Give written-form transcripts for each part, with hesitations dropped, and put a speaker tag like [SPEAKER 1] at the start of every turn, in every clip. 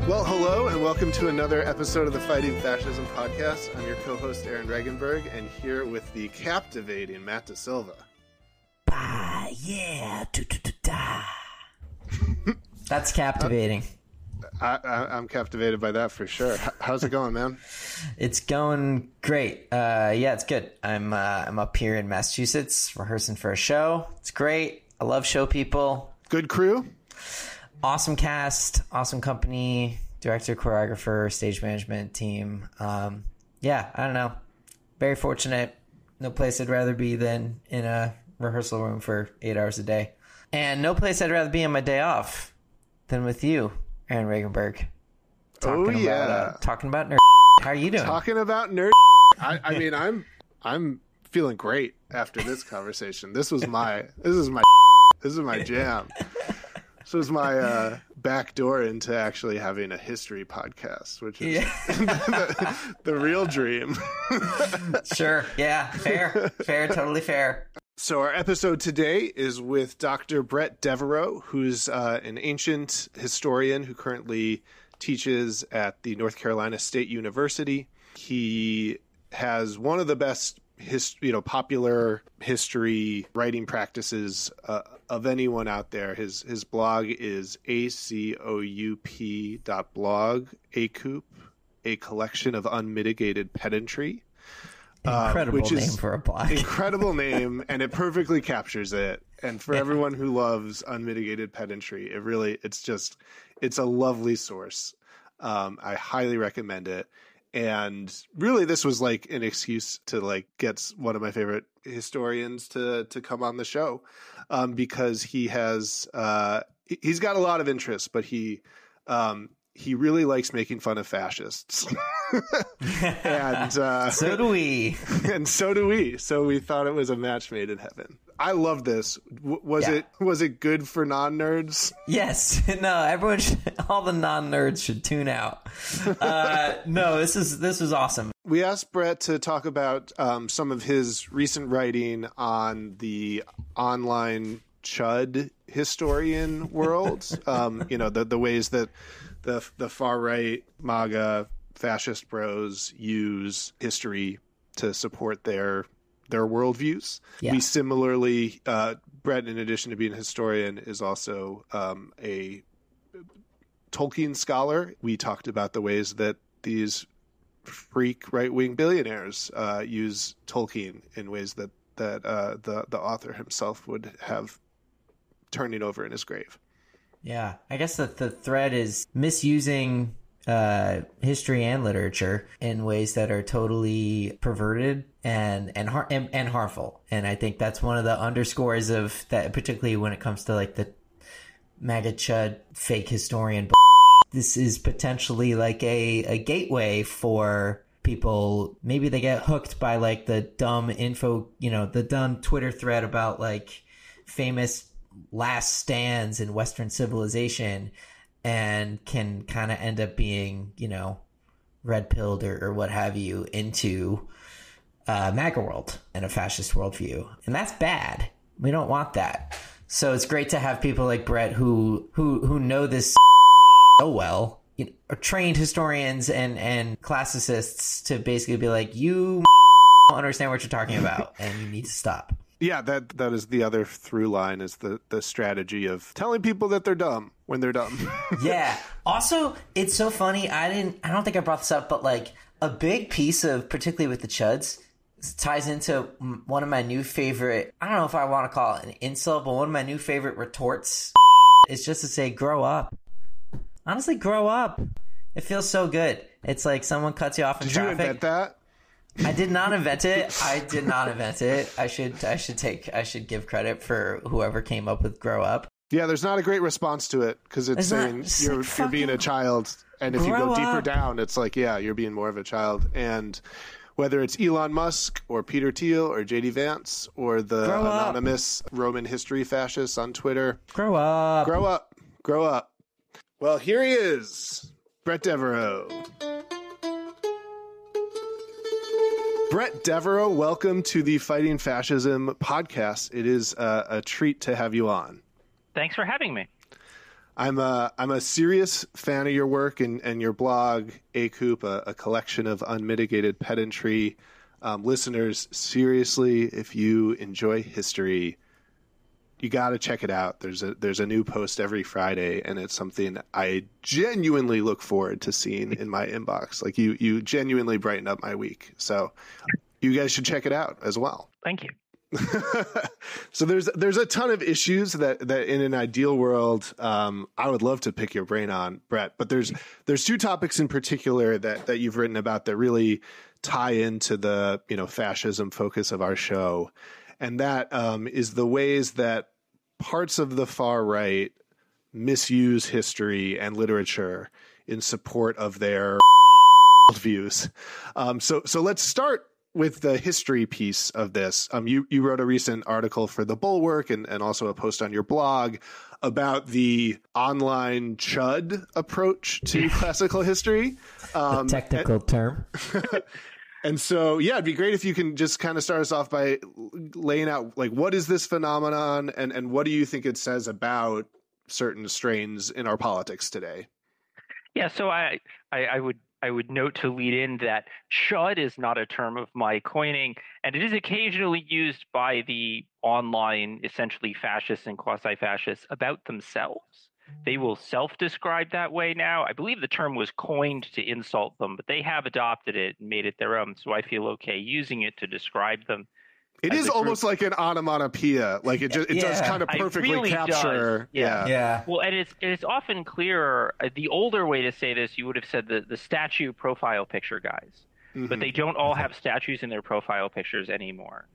[SPEAKER 1] Well, hello, and welcome to another episode of the Fighting Fascism podcast. I'm your co-host, Aaron Regenberg, and here with the captivating Matt Da Silva.
[SPEAKER 2] Yeah. That's captivating.
[SPEAKER 1] I'm captivated by that for sure. How's it going, man?
[SPEAKER 2] It's going great. Yeah, it's good. I'm up here in Massachusetts rehearsing for a show. It's great. I love show people.
[SPEAKER 1] Good crew?
[SPEAKER 2] Awesome cast, awesome company, director, choreographer, stage management team. Yeah, I don't know. Very fortunate. No place I'd rather be than in a rehearsal room for 8 hours a day. And no place I'd rather be on my day off than with you, Aaron Regenberg. Talking about nerd. How are you doing?
[SPEAKER 1] Talking about nerd. I mean, I'm feeling great after this conversation. This is my jam. This was my back door into actually having a history podcast, which is the real dream.
[SPEAKER 2] Sure. Yeah. Fair. Totally fair.
[SPEAKER 1] So our episode today is with Dr. Brett Devereaux, who's an ancient historian who currently teaches at the North Carolina State University. He has one of the best popular history writing practices of anyone out there. His blog is acoup.blog, ACOUP, a collection of unmitigated pedantry.
[SPEAKER 2] Incredible name for a blog.
[SPEAKER 1] Incredible name, and it perfectly captures it. And for everyone who loves unmitigated pedantry, it's a lovely source. I highly recommend it. And really, this was like an excuse to get one of my favorite historians to come on the show, because he's got a lot of interests, but he really likes making fun of fascists. And
[SPEAKER 2] so do we.
[SPEAKER 1] And so do we. So we thought it was a match made in heaven. I love this. Was it good for non-nerds?
[SPEAKER 2] Yes. No, all the non-nerds should tune out. No, this was awesome.
[SPEAKER 1] We asked Brett to talk about some of his recent writing on the online chud historian world. The ways that the far right MAGA fascist bros use history to support their worldviews. Yeah. We similarly, Brett, in addition to being a historian, is also a Tolkien scholar. We talked about the ways that these freak right-wing billionaires use Tolkien in ways that the author himself would have turning over in his grave.
[SPEAKER 2] Yeah, I guess that the thread is misusing history and literature in ways that are totally perverted and harmful. And I think that's one of the underscores of that, particularly when it comes to the MAGA chud fake historian. This is potentially like a gateway for people. Maybe they get hooked by the dumb info, the dumb Twitter thread about famous last stands in Western civilization, and can kind of end up being, red pilled or what have you into MAGA world and a fascist worldview. And that's bad. We don't want that. So it's great to have people like Brett who know this so well, are trained historians and classicists, to basically be like, you don't understand what you're talking about and you need to stop.
[SPEAKER 1] Yeah, that is the other through line, is the strategy of telling people that they're dumb when they're dumb.
[SPEAKER 2] Yeah. Also, it's so funny. I don't think I brought this up, but a big piece of, particularly with the chuds, ties into one of my new favorite, I don't know if I want to call it an insult, but one of my new favorite retorts is just to say, grow up. Honestly, grow up. It feels so good. It's like someone cuts you off in traffic.
[SPEAKER 1] Did you invent that?
[SPEAKER 2] I did not invent it. I should give credit for whoever came up with grow up.
[SPEAKER 1] Yeah, there's not a great response to it, because it's saying you're being a child, and if you go deeper down, it's you're being more of a child. And whether it's Elon Musk or Peter Thiel or JD Vance or the anonymous Roman history fascists on Twitter,
[SPEAKER 2] grow up.
[SPEAKER 1] Well, here he is, Brett Devereaux. Brett Devereaux, welcome to the Fighting Fascism podcast. It is a treat to have you on.
[SPEAKER 3] Thanks for having me.
[SPEAKER 1] I'm a serious fan of your work and your blog, Acoop, a collection of unmitigated pedantry. Listeners, seriously, if you enjoy history, you got to check it out. There's a new post every Friday, and it's something I genuinely look forward to seeing in my inbox. Like you genuinely brighten up my week. So you guys should check it out as well.
[SPEAKER 3] Thank you.
[SPEAKER 1] So there's a ton of issues that in an ideal world I would love to pick your brain on, Brett, but there's two topics in particular that you've written about that really tie into the fascism focus of our show, and that is the ways that parts of the far right misuse history and literature in support of their views. So let's start with the history piece of this. You wrote a recent article for The Bulwark and also a post on your blog about the online chud approach to classical history.
[SPEAKER 2] A technical term.
[SPEAKER 1] And so, yeah, it'd be great if you can just kind of start us off by laying out, like, what is this phenomenon and what do you think it says about certain strains in our politics today?
[SPEAKER 3] Yeah, so I would note to lead in that chud is not a term of my coining, and it is occasionally used by the online, essentially fascists and quasi-fascists about themselves. They will self-describe that way now. I believe the term was coined to insult them, but they have adopted it and made it their own, so I feel okay using it to describe them.
[SPEAKER 1] It is almost like an onomatopoeia. Like it does kind of perfectly
[SPEAKER 3] really
[SPEAKER 1] capture.
[SPEAKER 3] Does. Yeah. Well, and it's often clearer. The older way to say this, you would have said the statue profile picture guys, but they don't all have statues in their profile pictures anymore.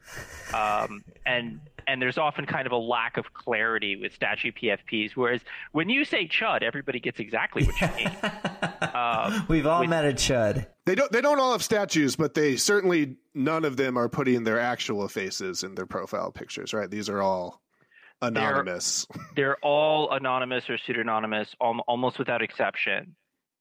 [SPEAKER 3] And there's often kind of a lack of clarity with statue PFPs. Whereas when you say chud, everybody gets exactly what you mean.
[SPEAKER 2] We've all met a chud.
[SPEAKER 1] They don't all have statues, but they certainly none of them are putting their actual faces in their profile pictures, right? These are all anonymous.
[SPEAKER 3] They're all anonymous or pseudonymous, almost without exception,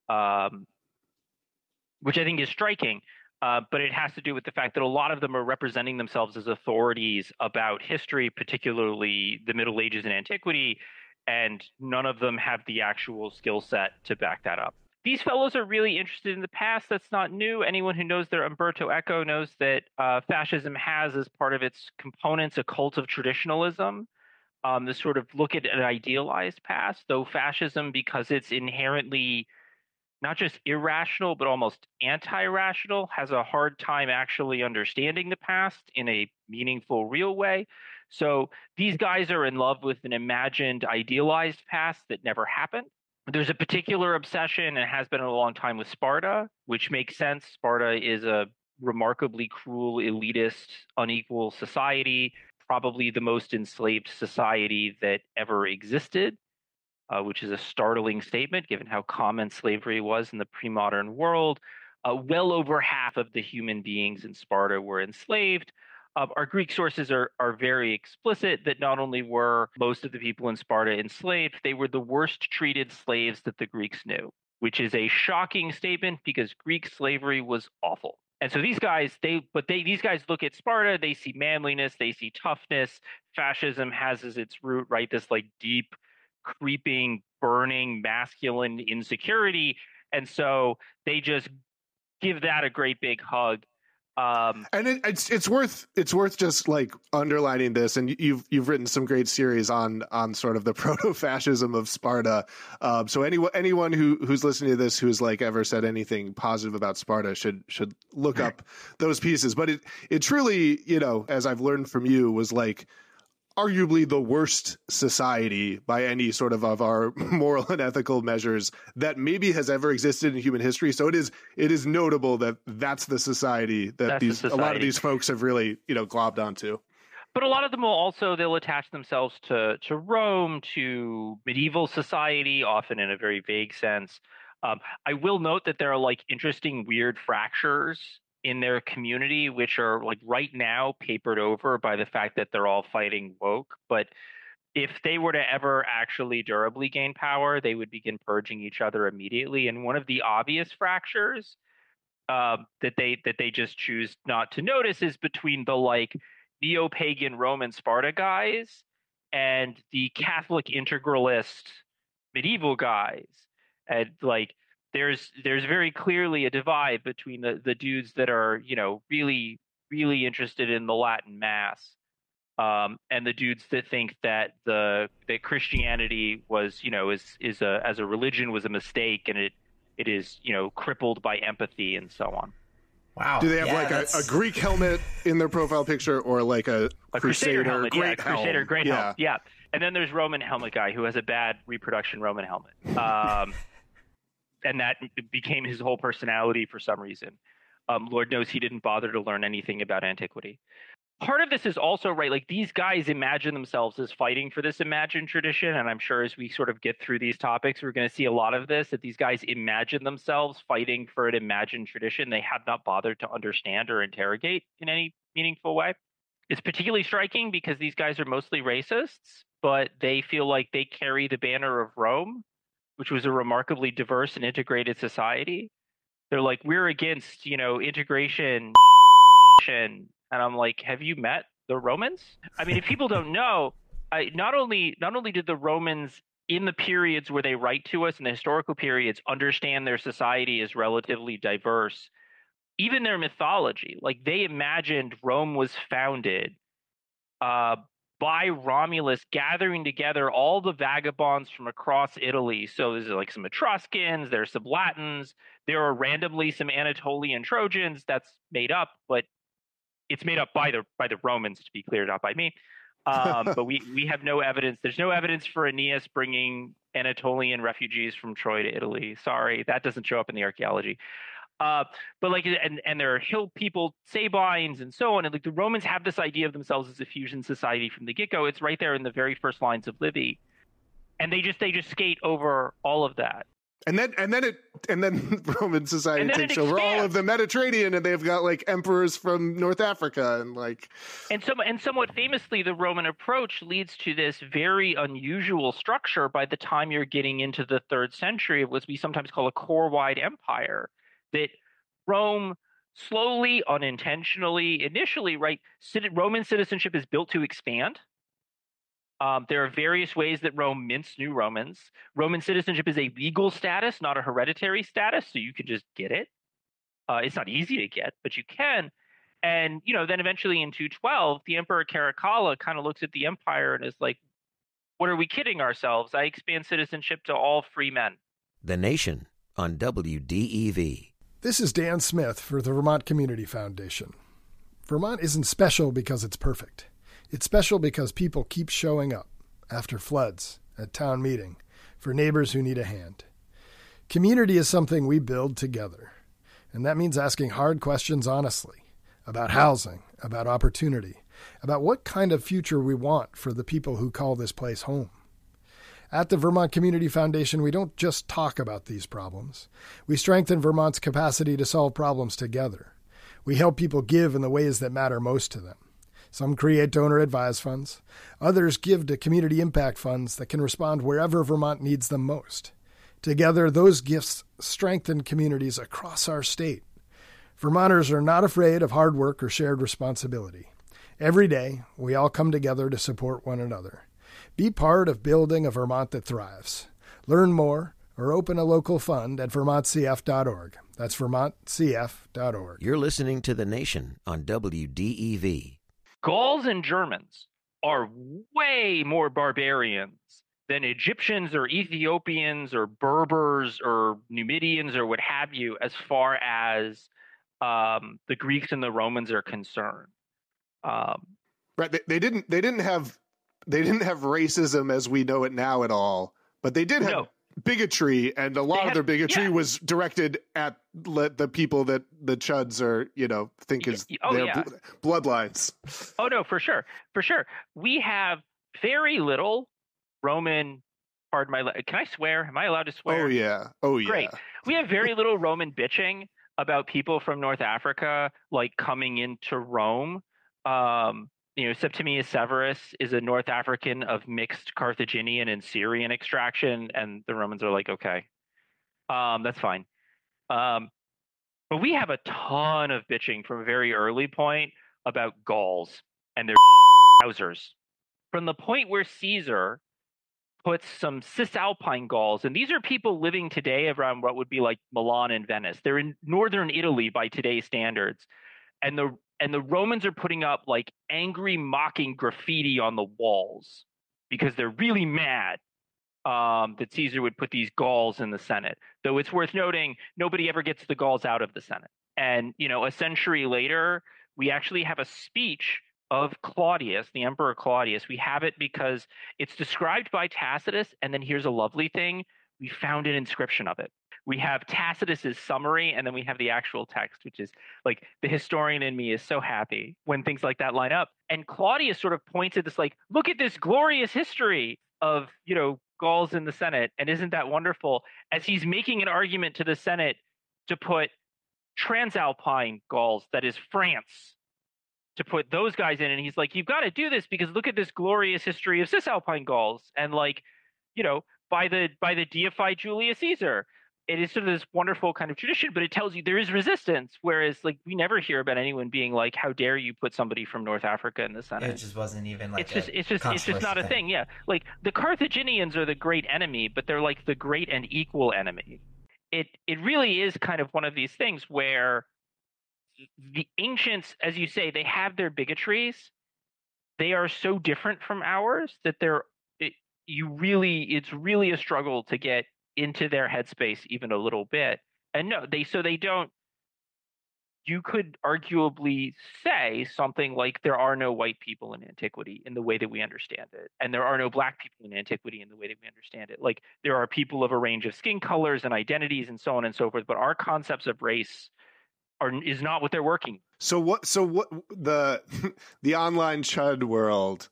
[SPEAKER 3] which I think is striking. But it has to do with the fact that a lot of them are representing themselves as authorities about history, particularly the Middle Ages and antiquity, and none of them have the actual skill set to back that up. These fellows are really interested in the past. That's not new. Anyone who knows their Umberto Eco knows that fascism has as part of its components a cult of traditionalism, this sort of look at an idealized past, though fascism, because it's inherently not just irrational, but almost anti-rational, has a hard time actually understanding the past in a meaningful, real way. So these guys are in love with an imagined, idealized past that never happened. There's a particular obsession, and has been a long time, with Sparta, which makes sense. Sparta is a remarkably cruel, elitist, unequal society, probably the most enslaved society that ever existed. Which is a startling statement given how common slavery was in the pre-modern world. Well over half of the human beings in Sparta were enslaved. Our Greek sources are very explicit that not only were most of the people in Sparta enslaved, they were the worst treated slaves that the Greeks knew, which is a shocking statement because Greek slavery was awful. And so these guys, these guys look at Sparta, they see manliness, they see toughness. Fascism has as its root, right, this like deep, creeping, burning, masculine insecurity, and so they just give that a great big hug.
[SPEAKER 1] And it's worth just like underlining this, and you've written some great series on sort of the proto-fascism of Sparta. So anyone who's listening to this who's like ever said anything positive about Sparta should look up those pieces. But it truly, as I've learned from you, was like arguably the worst society by any sort of our moral and ethical measures that maybe has ever existed in human history. So it is notable that that's the society that a lot of these folks have really, globbed onto.
[SPEAKER 3] But a lot of them they'll attach themselves to Rome, to medieval society, often in a very vague sense. I will note that there are like interesting, weird fractures in their community, which are like right now papered over by the fact that they're all fighting woke. But if they were to ever actually durably gain power, they would begin purging each other immediately. And one of the obvious fractures that they just choose not to notice is between the like neo-pagan Roman Sparta guys and the Catholic integralist medieval guys, and like there's very clearly a divide between the dudes that are really interested in the Latin Mass, and the dudes that think that that Christianity was is a as a religion was a mistake, and it is crippled by empathy and so on.
[SPEAKER 2] Wow.
[SPEAKER 1] Do they have a Greek helmet in their profile picture, or like a Crusader
[SPEAKER 3] helmet?
[SPEAKER 1] great
[SPEAKER 3] yeah,
[SPEAKER 1] helm?
[SPEAKER 3] Crusader great helmet. Yeah. And then there's Roman helmet guy who has a bad reproduction Roman helmet. And that became his whole personality for some reason. Lord knows he didn't bother to learn anything about antiquity. Part of this is also, right, like these guys imagine themselves as fighting for this imagined tradition. And I'm sure as we sort of get through these topics, we're going to see a lot of this, that these guys imagine themselves fighting for an imagined tradition they have not bothered to understand or interrogate in any meaningful way. It's particularly striking because these guys are mostly racists, but they feel like they carry the banner of Rome, which was a remarkably diverse and integrated society. They're like, we're against, integration. And I'm like, have you met the Romans? I mean, if people don't know, not only did the Romans in the periods where they write to us in the historical periods understand their society as relatively diverse, even their mythology, like they imagined Rome was founded by Romulus gathering together all the vagabonds from across Italy. So there's like some Etruscans, there's some Latins, there are randomly some Anatolian Trojans. That's made up, but it's made up by the Romans, to be clear, not by me. But we have no evidence. There's no evidence for Aeneas bringing Anatolian refugees from Troy to Italy. Sorry, that doesn't show up in the archaeology. But like, and there are hill people, Sabines, and so on. And like the Romans have this idea of themselves as a fusion society from the get-go. It's right there in the very first lines of Livy, and they just skate over all of that.
[SPEAKER 1] And then Roman society takes over all of the Mediterranean, and they've got like emperors from North Africa and like.
[SPEAKER 3] And somewhat famously, the Roman approach leads to this very unusual structure by the time you're getting into the 3rd century of what we sometimes call a core-wide empire. That Rome slowly, unintentionally, initially, right, Roman citizenship is built to expand. There are various ways that Rome mints new Romans. Roman citizenship is a legal status, not a hereditary status, so you can just get it. It's not easy to get, but you can. And, then eventually in 212, the Emperor Caracalla kind of looks at the empire and is like, what are we kidding ourselves? I expand citizenship to all free men.
[SPEAKER 4] The Nation on WDEV.
[SPEAKER 5] This is Dan Smith for the Vermont Community Foundation. Vermont isn't special because it's perfect. It's special because people keep showing up after floods, at town meeting, for neighbors who need a hand. Community is something we build together, and that means asking hard questions honestly about housing, about opportunity, about what kind of future we want for the people who call this place home. At the Vermont Community Foundation, we don't just talk about these problems. We strengthen Vermont's capacity to solve problems together. We help people give in the ways that matter most to them. Some create donor-advised funds. Others give to community impact funds that can respond wherever Vermont needs them most. Together, those gifts strengthen communities across our state. Vermonters are not afraid of hard work or shared responsibility. Every day, we all come together to support one another. Be part of building a Vermont that thrives. Learn more or open a local fund at vermontcf.org. That's vermontcf.org.
[SPEAKER 4] You're listening to The Nation on WDEV.
[SPEAKER 3] Gauls and Germans are way more barbarians than Egyptians or Ethiopians or Berbers or Numidians or what have you, as far as the Greeks and the Romans are concerned.
[SPEAKER 1] Right. They didn't have racism as we know it now at all, but they did have bigotry, and a lot of their bigotry was directed at the people that the Chuds are, think is their bloodlines.
[SPEAKER 3] Oh no, for sure. We have very little Roman. Pardon my. Can I swear? Am I allowed to swear?
[SPEAKER 1] Oh yeah.
[SPEAKER 3] Great. We have very little Roman bitching about people from North Africa like coming into Rome. Septimius Severus is a North African of mixed Carthaginian and Syrian extraction, and the Romans are like, okay, that's fine. But we have a ton of bitching from a very early point about Gauls and their trousers. From the point where Caesar puts some Cisalpine Gauls, and these are people living today around what would be like Milan and Venice. They're in northern Italy by today's standards, and the Romans are putting up like angry, mocking graffiti on the walls because they're really mad that Caesar would put these Gauls in the Senate. Though it's worth noting, nobody ever gets the Gauls out of the Senate. And a century later, we actually have a speech of Claudius, the Emperor Claudius. We have it because it's described by Tacitus, and then here's a lovely thing. We found an inscription of it. We have Tacitus's summary, and then we have the actual text, which is like the historian in me is so happy when things like that line up. And Claudius sort of points at this like, look at this glorious history of, Gauls in the Senate, and isn't that wonderful? As he's making an argument to the Senate to put Transalpine Gauls, that is France, to put those guys in, and he's like, you've got to do this because look at this glorious history of Cisalpine Gauls, and by the deified Julius Caesar. It is sort of this wonderful kind of tradition, but it tells you there is resistance. Whereas, we never hear about anyone being like, "How dare you put somebody from North Africa in the Senate?"
[SPEAKER 2] It just wasn't even like
[SPEAKER 3] it's just not a thing. Yeah, like the Carthaginians are the great enemy, but they're like the great and equal enemy. It really is kind of one of these things where the ancients, as you say, they have their bigotries. They are so different from ours that it's really a struggle to get into their headspace even a little bit. And no, they don't. You could arguably say something like there are no white people in antiquity in the way that we understand it, and there are no black people in antiquity in the way that we understand it. Like there are people of a range of skin colors and identities and so on and so forth, but our concepts of race is not what they're working.
[SPEAKER 1] So what the online chud world,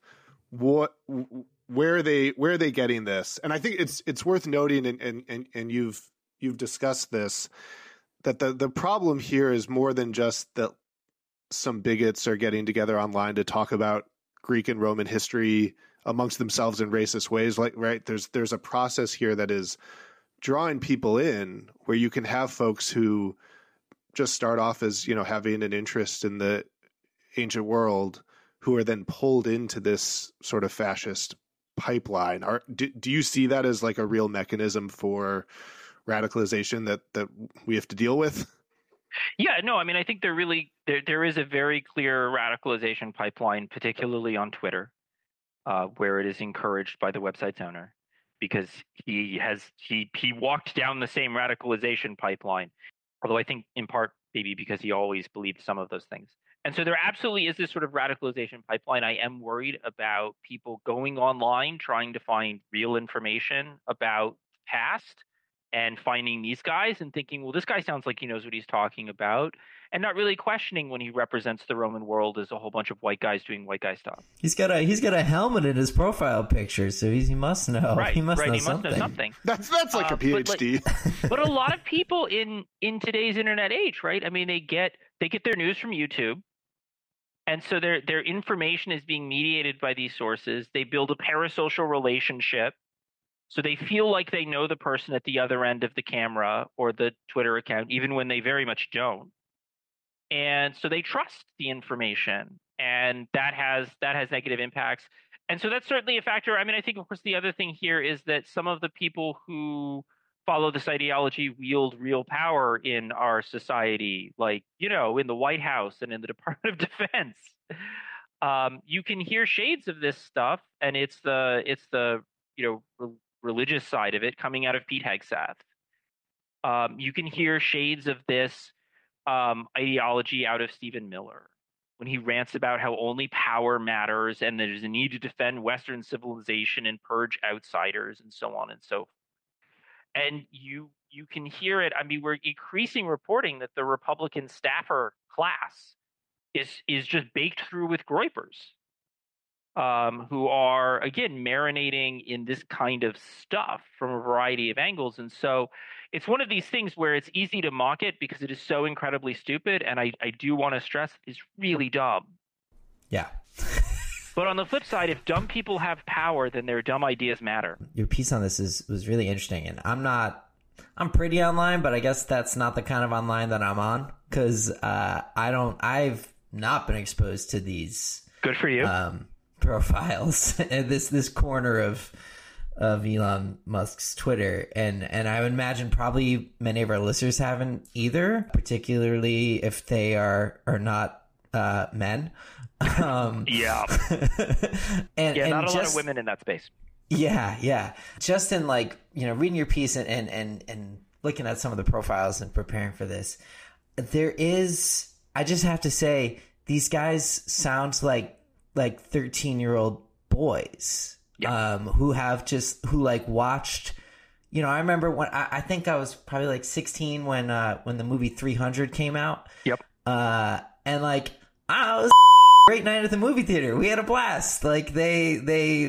[SPEAKER 1] where are they getting this? And I think it's worth noting, and you've discussed this, that the problem here is more than just that some bigots are getting together online to talk about Greek and Roman history amongst themselves in racist ways. Like, right, there's a process here that is drawing people in, where you can have folks who just start off as, having an interest in the ancient world, who are then pulled into this sort of fascist pipeline. Do you see that as like a real mechanism for radicalization that we have to deal with?
[SPEAKER 3] Yeah, no, I mean, I think there is a very clear radicalization pipeline, particularly on Twitter, where it is encouraged by the website's owner, because he walked down the same radicalization pipeline, although I think in part maybe because he always believed some of those things. And so there absolutely is this sort of radicalization pipeline. I am worried about people going online trying to find real information about the past and finding these guys and thinking, well, this guy sounds like he knows what he's talking about, and not really questioning when he represents the Roman world as a whole bunch of white guys doing white guy stuff.
[SPEAKER 2] He's got a helmet in his profile picture, so he must know.
[SPEAKER 3] Right,
[SPEAKER 2] he must know
[SPEAKER 3] something.
[SPEAKER 1] That's like a PhD.
[SPEAKER 3] But a lot of people in today's internet age, right? I mean, they get their news from YouTube. And so their information is being mediated by these sources. They build a parasocial relationship. So they feel like they know the person at the other end of the camera or the Twitter account, even when they very much don't. And so they trust the information, and that has negative impacts. And so that's certainly a factor. I mean, I think, of course, the other thing here is that some of the people who follow this ideology wield real power in our society, like, in the White House and in the Department of Defense. You can hear shades of this stuff, and it's the religious side of it coming out of Pete Hegseth. You can hear shades of this ideology out of Stephen Miller when he rants about how only power matters and there's a need to defend Western civilization and purge outsiders and so on and so forth. And you can hear it. I mean, we're increasing reporting that the Republican staffer class is just baked through with groypers, who are, again, marinating in this kind of stuff from a variety of angles. And so it's one of these things where it's easy to mock it because it is so incredibly stupid. And I do want to stress it's really dumb.
[SPEAKER 2] Yeah.
[SPEAKER 3] But on the flip side, if dumb people have power, then their dumb ideas matter.
[SPEAKER 2] Your piece on this was really interesting. And I'm pretty online, but I guess that's not the kind of online that I'm on, because I've not been exposed to these.
[SPEAKER 3] Good for you.
[SPEAKER 2] Profiles. And this corner of Elon Musk's Twitter, and I would imagine probably many of our listeners haven't either, particularly if they are not men.
[SPEAKER 3] Yeah.
[SPEAKER 2] and
[SPEAKER 3] not a lot
[SPEAKER 2] just,
[SPEAKER 3] of women in that space.
[SPEAKER 2] Yeah. Just in like, reading your piece and looking at some of the profiles and preparing for this, I just have to say, these guys sound like 13-year-old boys.
[SPEAKER 3] Yeah.
[SPEAKER 2] Who watched, I remember when I think I was probably like 16 when the movie 300 came out.
[SPEAKER 3] Yep.
[SPEAKER 2] And like, I was great night at the movie theater. We had a blast. Like there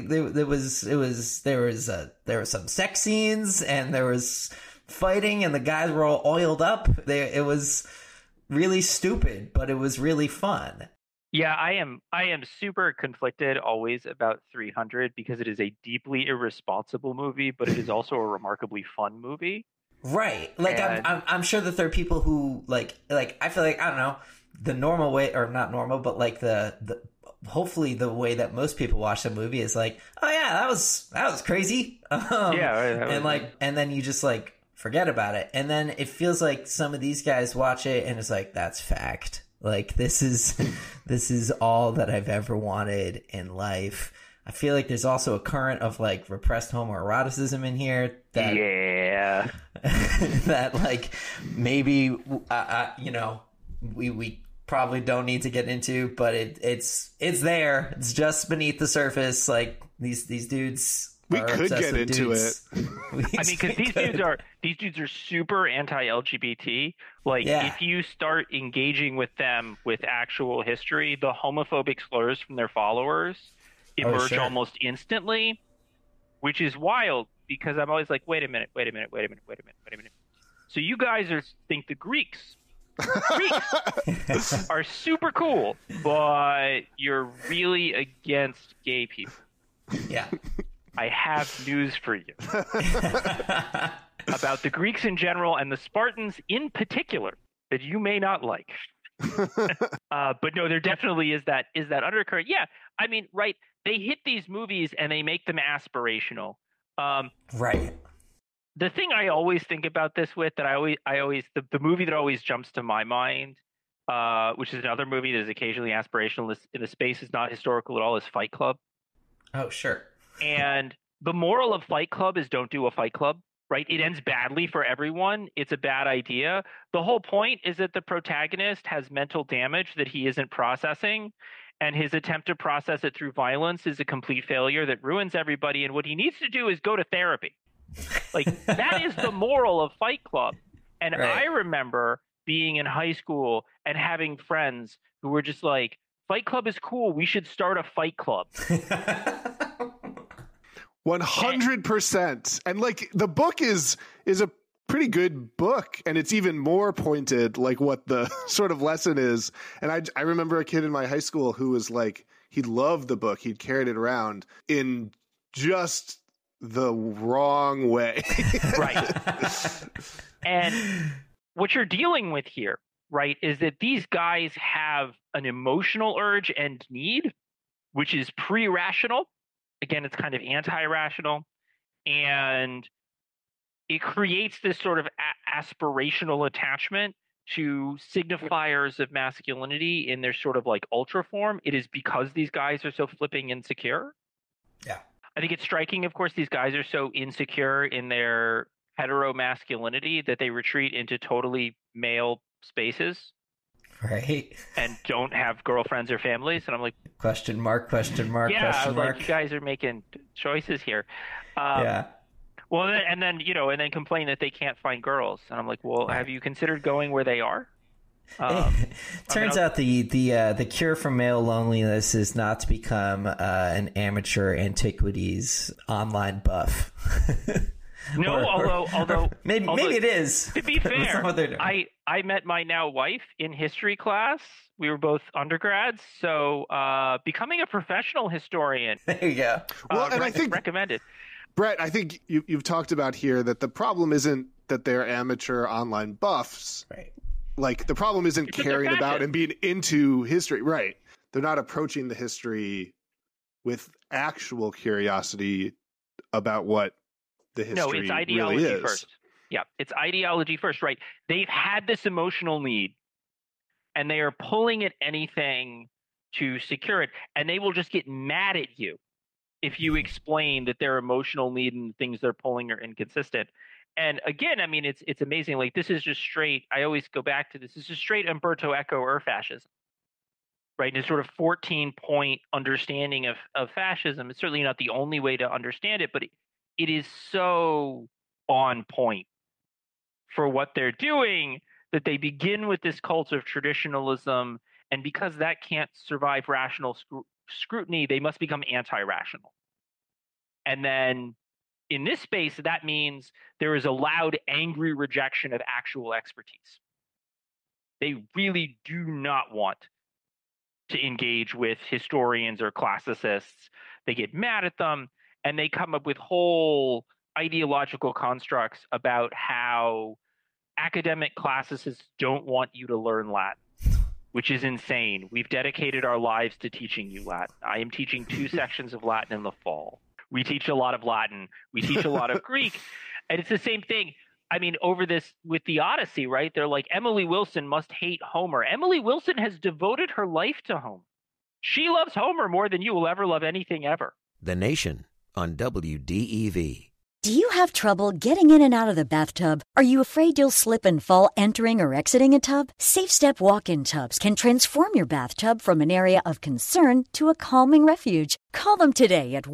[SPEAKER 2] were some sex scenes and there was fighting and the guys were all oiled up. It was really stupid, but it was really fun.
[SPEAKER 3] Yeah, I am super conflicted always about 300 because it is a deeply irresponsible movie, but it is also a remarkably fun movie.
[SPEAKER 2] Right. Like I'm sure that there are people who like I feel like, I don't know, the normal way, or not normal, but like the hopefully the way that most people watch the movie is like, oh yeah, that was crazy. And then you just like forget about it. And then it feels like some of these guys watch it and it's like, that's fact. Like this is all that I've ever wanted in life. I feel like there's also a current of like repressed homoeroticism in here that that like maybe we probably don't need to get into, but it's there. It's just beneath the surface. Like these dudes.
[SPEAKER 1] We could get into it.
[SPEAKER 3] I mean, because these dudes are super anti-LGBT. Like, if you start engaging with them with actual history, the homophobic slurs from their followers emerge almost instantly, which is wild because I'm always like, wait a minute. So you guys think the Greeks are super cool, but you're really against gay people.
[SPEAKER 2] Yeah.
[SPEAKER 3] I have news for you about the Greeks in general and the Spartans in particular that you may not like. But no, there definitely is that undercurrent. Yeah, I mean, right. They hit these movies and they make them aspirational.
[SPEAKER 2] Right.
[SPEAKER 3] The thing I always think about this with, that I always the movie that always jumps to my mind, which is another movie that is occasionally aspirational in the space is not historical at all, is Fight Club.
[SPEAKER 2] Oh, sure.
[SPEAKER 3] And the moral of Fight Club is don't do a Fight Club, right? It ends badly for everyone. It's a bad idea. The whole point is that the protagonist has mental damage that he isn't processing, and his attempt to process it through violence is a complete failure that ruins everybody. And what he needs to do is go to therapy. Like, that is the moral of Fight Club. And right. I remember being in high school and having friends who were just like, Fight Club is cool. We should start a Fight Club.
[SPEAKER 1] 100%. And like the book is a pretty good book, and it's even more pointed, like what the sort of lesson is. And I remember a kid in my high school who was like, he loved the book. He'd carried it around in just the wrong way.
[SPEAKER 3] Right. And what you're dealing with here, right, is that these guys have an emotional urge and need, which is pre-rational. Again, it's kind of anti-rational, and it creates this sort of aspirational attachment to signifiers of masculinity in their sort of like ultra form. It is because these guys are so flipping insecure.
[SPEAKER 2] Yeah.
[SPEAKER 3] I think it's striking, of course, these guys are so insecure in their heteromasculinity that they retreat into totally male spaces.
[SPEAKER 2] Right.
[SPEAKER 3] And don't have girlfriends or families. And I'm like,
[SPEAKER 2] question mark. Yeah,
[SPEAKER 3] question mark. Like, you guys are making choices here.
[SPEAKER 2] Yeah.
[SPEAKER 3] Well, and then complain that they can't find girls. And I'm like, well, have you considered going where they are?
[SPEAKER 2] Turns out the cure for male loneliness is not to become an amateur antiquities online buff.
[SPEAKER 3] No, although
[SPEAKER 2] maybe it is.
[SPEAKER 3] To be fair, I met my now wife in history class. We were both undergrads, so becoming a professional historian.
[SPEAKER 2] There you go.
[SPEAKER 1] Well, and I think
[SPEAKER 3] recommended.
[SPEAKER 1] Brett, I think you've talked about here that the problem isn't that they're amateur online buffs.
[SPEAKER 2] Right.
[SPEAKER 1] Like the problem isn't caring about and being into history. Right. They're not approaching the history with actual curiosity about what the history
[SPEAKER 3] No, it's ideology
[SPEAKER 1] really is.
[SPEAKER 3] first. Yeah, it's ideology first, right? They've had this emotional need, and they are pulling at anything to secure it, and they will just get mad at you if you explain that their emotional need and the things they're pulling are inconsistent. And again, I mean, it's amazing. Like, this is just straight. I always go back to this. This is straight Umberto Eco fascism, right? And a sort of 14-point understanding of fascism. It's certainly not the only way to understand it, but it is so on point for what they're doing that they begin with this cult of traditionalism, and because that can't survive rational scrutiny, they must become anti-rational. And then in this space, that means there is a loud, angry rejection of actual expertise. They really do not want to engage with historians or classicists. They get mad at them, and they come up with whole ideological constructs about how academic classicists don't want you to learn Latin, which is insane. We've dedicated our lives to teaching you Latin. I am teaching 2 sections of Latin in the fall. We teach a lot of Latin. We teach a lot of Greek. And it's the same thing. I mean, over this with the Odyssey, right? They're like, Emily Wilson must hate Homer. Emily Wilson has devoted her life to Homer. She loves Homer more than you will ever love anything ever.
[SPEAKER 4] The Nation on WDEV.
[SPEAKER 6] Do you have trouble getting in and out of the bathtub? Are you afraid you'll slip and fall entering or exiting a tub? SafeStep walk-in tubs can transform your bathtub from an area of concern to a calming refuge. Call them today at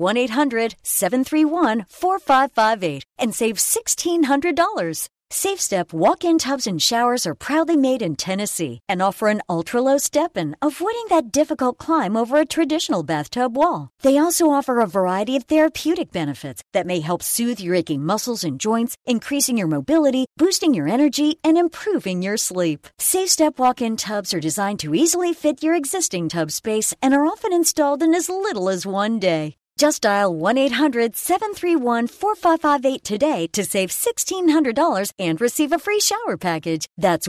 [SPEAKER 6] 1-800-731-4558 and save $1,600. SafeStep walk-in tubs and showers are proudly made in Tennessee and offer an ultra-low step-in, avoiding that difficult climb over a traditional bathtub wall. They also offer a variety of therapeutic benefits that may help soothe your aching muscles and joints, increasing your mobility, boosting your energy, and improving your sleep. SafeStep walk-in tubs are designed to easily fit your existing tub space and are often installed in as little as one day. Just dial 1-800-731-4558 today to save $1,600 and receive a free shower package. That's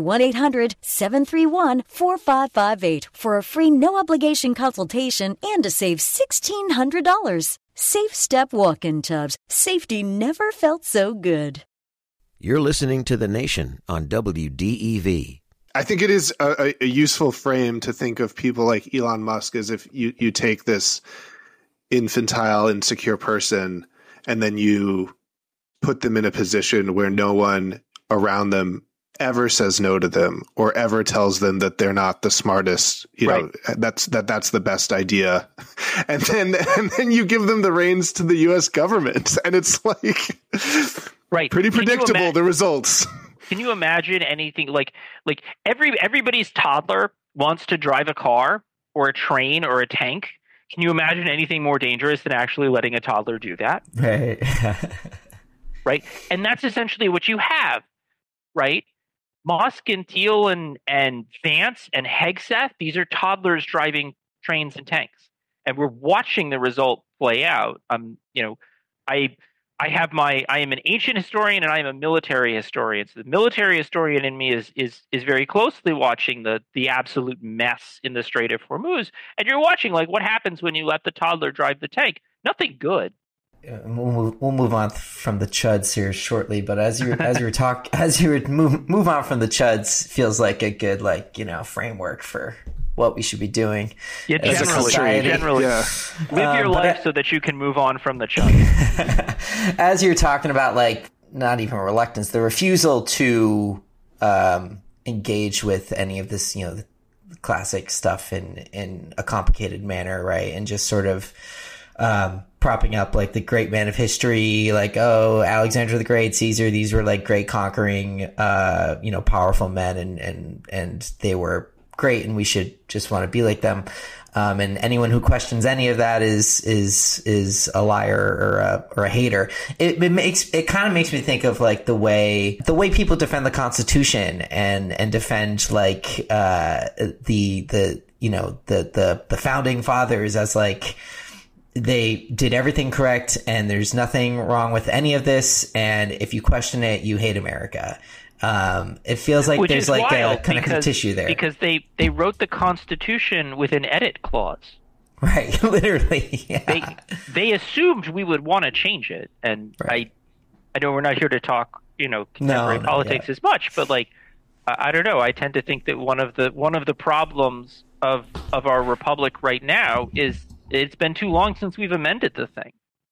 [SPEAKER 6] 1-800-731-4558 for a free no-obligation consultation and to save $1,600. SafeStep walk-in tubs. Safety never felt so good.
[SPEAKER 4] You're listening to The Nation on WDEV.
[SPEAKER 1] I think it is a useful frame to think of people like Elon Musk as if you take this infantile, insecure person, and then you put them in a position where no one around them ever says no to them or ever tells them that they're not the smartest. You know, that's the best idea. And then you give them the reins to the U.S. government, and it's like pretty predictable, the results.
[SPEAKER 3] Can you imagine anything like everybody's toddler wants to drive a car or a train or a tank? Can you imagine anything more dangerous than actually letting a toddler do that?
[SPEAKER 2] Right.
[SPEAKER 3] Right. And that's essentially what you have, right? Musk and Thiel and Vance and Hegseth, these are toddlers driving trains and tanks. And we're watching the result play out. I am an ancient historian and I am a military historian. So the military historian in me is very closely watching the absolute mess in the Strait of Hormuz. And you're watching like what happens when you let the toddler drive the tank. Nothing good.
[SPEAKER 2] We'll move on from the chuds here shortly, but as you move on from the chuds feels like a good framework for what we should be doing.
[SPEAKER 3] Yeah, generally. Yeah. Live your life so that you can move on from the chunk.
[SPEAKER 2] As you're talking about, not even reluctance, the refusal to engage with any of this, the classic stuff in a complicated manner, right? And just sort of propping up the great man of history, Alexander the Great, Caesar, these were great conquering, powerful men, and they were great, and we should just want to be like them. And anyone who questions any of that is a liar or a hater. It kind of makes me think of the way people defend the Constitution and defend the founding fathers as they did everything correct and there's nothing wrong with any of this, and if you question it, you hate America. It feels like there's a connective tissue there
[SPEAKER 3] because they wrote the Constitution with an edit clause.
[SPEAKER 2] Right, literally. Yeah.
[SPEAKER 3] They assumed we would want to change it, and right. I know we're not here to talk, contemporary politics as much, but like, I don't know. I tend to think that one of the problems of our republic right now is it's been too long since we've amended the thing.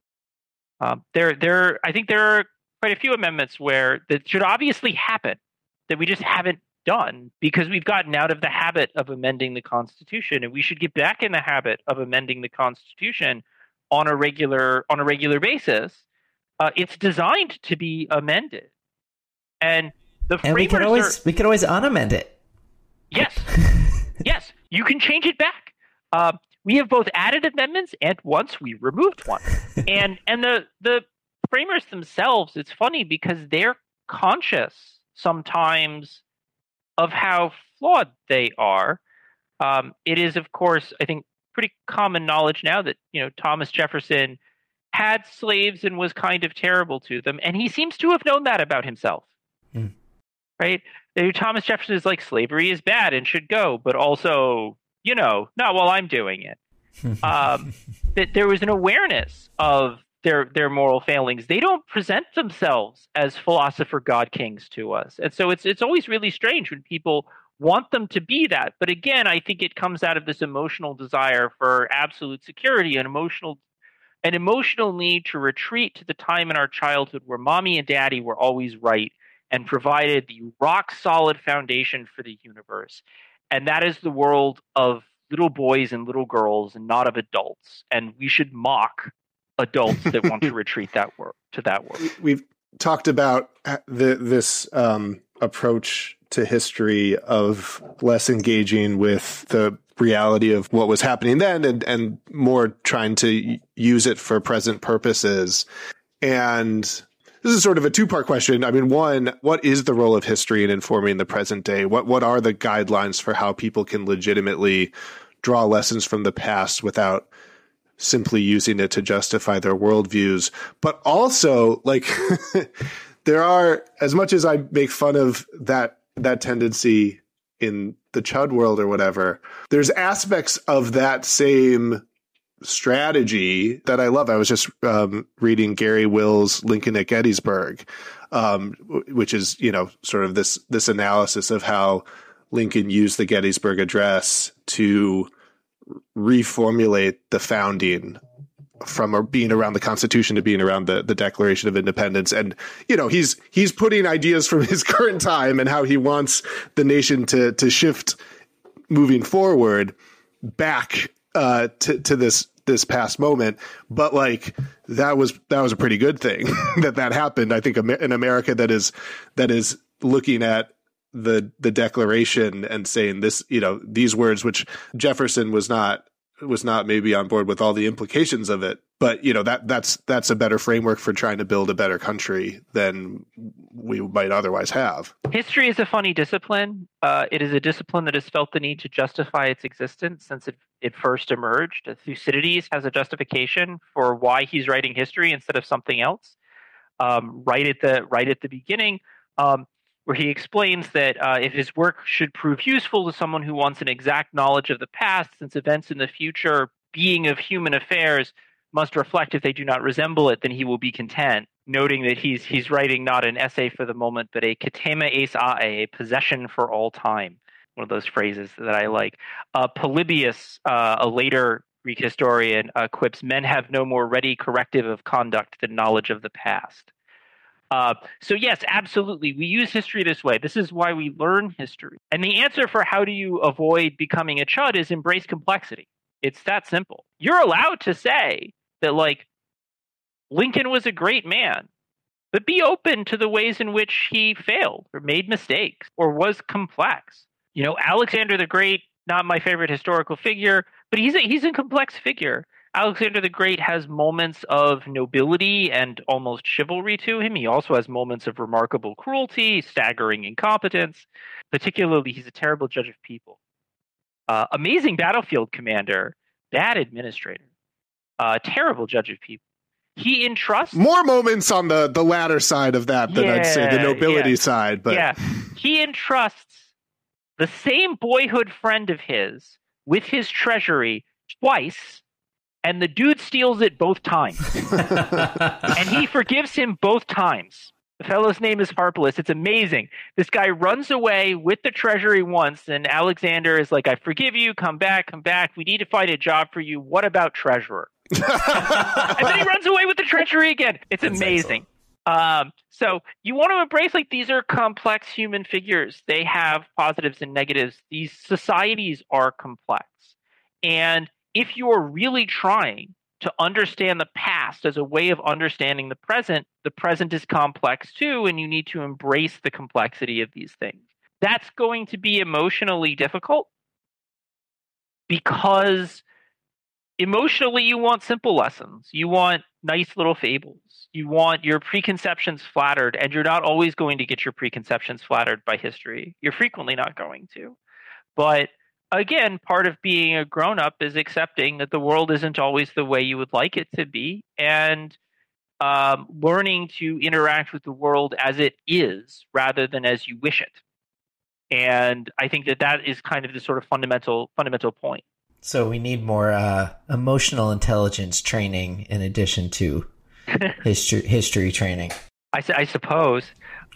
[SPEAKER 3] I think there are quite a few amendments that should obviously happen that we just haven't done because we've gotten out of the habit of amending the Constitution, and we should get back in the habit of amending the Constitution on a regular basis. It's designed to be amended, and
[SPEAKER 2] we could always unamend it.
[SPEAKER 3] Yes, yes, you can change it back. We have both added amendments and once we removed one, and the framers themselves. It's funny because they're conscious sometimes of how flawed they are. It is, of course, I think, pretty common knowledge now that Thomas Jefferson had slaves and was kind of terrible to them, and he seems to have known that about himself. Right? Thomas Jefferson is like, slavery is bad and should go, but also, not while I'm doing it. That there was an awareness of their moral failings. They don't present themselves as philosopher god kings to us. And so it's always really strange when people want them to be that. But again, I think it comes out of this emotional desire for absolute security, an emotional need to retreat to the time in our childhood where mommy and daddy were always right and provided the rock solid foundation for the universe. And that is the world of little boys and little girls and not of adults. And we should mock adults that want to retreat to that world.
[SPEAKER 1] We've talked about this approach to history of less engaging with the reality of what was happening then and more trying to use it for present purposes. And this is sort of a two-part question. I mean, one, what is the role of history in informing the present day? What are the guidelines for how people can legitimately draw lessons from the past without simply using it to justify their worldviews? But also, like, there are, as much as I make fun of that tendency in the Chud world or whatever, there's aspects of that same strategy that I love. I was just reading Gary Will's Lincoln at Gettysburg, which is, sort of this analysis of how Lincoln used the Gettysburg Address to reformulate the founding from being around the Constitution to being around the Declaration of Independence. And, he's putting ideas from his current time and how he wants the nation to shift moving forward back to this past moment. But like, that was a pretty good thing that happened. I think in America that is looking at the Declaration and saying this, these words, which Jefferson was not maybe on board with all the implications of it, but that's a better framework for trying to build a better country than we might otherwise have. History
[SPEAKER 3] is a funny discipline. It is a discipline that has felt the need to justify its existence since it first emerged. Thucydides has a justification for why he's writing history instead of something else. Right at the beginning, where he explains that if his work should prove useful to someone who wants an exact knowledge of the past, since events in the future, being of human affairs, must reflect if they do not resemble it, then he will be content. Noting that he's writing not an essay for the moment, but a katema eis ae, a possession for all time. One of those phrases that I like. Polybius, a later Greek historian, quips, "Men have no more ready corrective of conduct than knowledge of the past." So yes, absolutely. We use history this way. This is why we learn history. And the answer for how do you avoid becoming a chud is embrace complexity. It's that simple. You're allowed to say that, like, Lincoln was a great man, but be open to the ways in which he failed or made mistakes or was complex. Alexander the Great, not my favorite historical figure, but he's a complex figure. Alexander the Great has moments of nobility and almost chivalry to him. He also has moments of remarkable cruelty, staggering incompetence. Particularly, he's a terrible judge of people. Amazing battlefield commander, bad administrator, terrible judge of people. He entrusts... More moments on the latter side of that than I'd say the nobility side. But yeah, he entrusts the same boyhood friend of his with his treasury twice, and the dude steals it both times. And he forgives him both times. The fellow's name is Harpalus. It's amazing. This guy runs away with the treasury once, and Alexander is like, I forgive you, come back. We need to find a job for you. What about treasurer? And then he runs away with the treasury again. It's amazing. So you want to embrace, like, these are complex human figures. They have positives and negatives. These societies are complex. And if you're really trying to understand the past as a way of understanding the present is complex too, and you need to embrace the complexity of these things. That's going to be emotionally difficult because emotionally you want simple lessons. You want nice little fables. You want your preconceptions flattered, and you're not always going to get your preconceptions flattered by history. You're frequently not going to. But again, part of being a grown-up is accepting that the world isn't always the way you would like it to be, and learning to interact with the world as it is rather than as you wish it. And I think that is kind of the sort of fundamental point.
[SPEAKER 2] So we need more emotional intelligence training in addition to history training.
[SPEAKER 3] I suppose.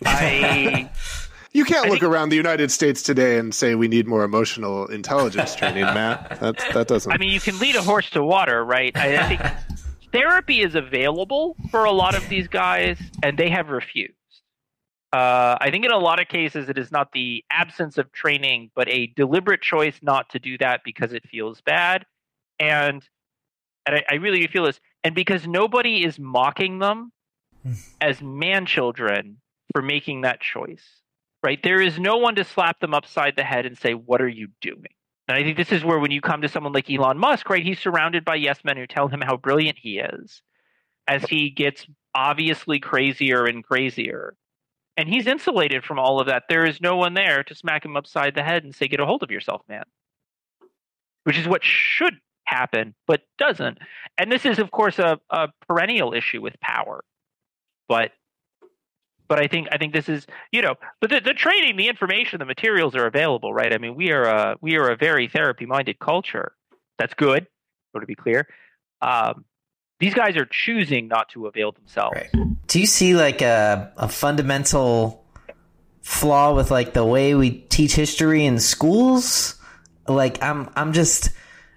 [SPEAKER 1] You can't look around the United States today and say we need more emotional intelligence training, Matt. That doesn't.
[SPEAKER 3] I mean, you can lead a horse to water, right? I think therapy is available for a lot of these guys, and they have refused. I think in a lot of cases it is not the absence of training, but a deliberate choice not to do that because it feels bad. And I really feel this. And because nobody is mocking them as man-children for making that choice. Right? There is no one to slap them upside the head and say, what are you doing? And I think this is where when you come to someone like Elon Musk, right, he's surrounded by yes men who tell him how brilliant he is as he gets obviously crazier and crazier. And he's insulated from all of that. There is no one there to smack him upside the head and say, get a hold of yourself, man. Which is what should happen, but doesn't. And this is, of course, a perennial issue with power. But I think this is, but the training, the information, the materials are available, right? I mean, we are a very therapy-minded culture. That's good, to be clear. These guys are choosing not to avail themselves.
[SPEAKER 2] Right. Do you see like a fundamental flaw with like the way we teach history in schools? Like I'm just,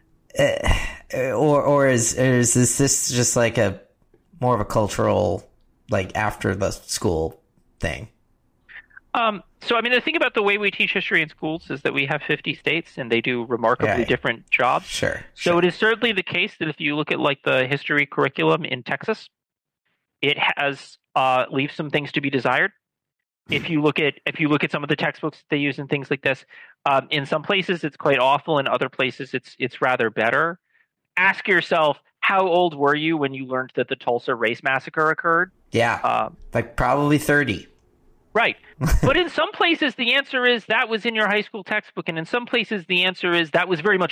[SPEAKER 2] or is this just like a more of a cultural, like after the school thing?
[SPEAKER 3] So, I mean, the thing about the way we teach history in schools is that we have 50 states and they do remarkably different jobs.
[SPEAKER 2] Sure.
[SPEAKER 3] So it is certainly the case that if you look at like the history curriculum in Texas, it has leaves some things to be desired. If you look at some of the textbooks that they use and things like this, in some places it's quite awful. In other places it's rather better. Ask yourself, how old were you when you learned that the Tulsa Race Massacre occurred?
[SPEAKER 2] Yeah, like probably 30.
[SPEAKER 3] Right. But in some places, the answer is that was in your high school textbook. And in some places, the answer is that was very much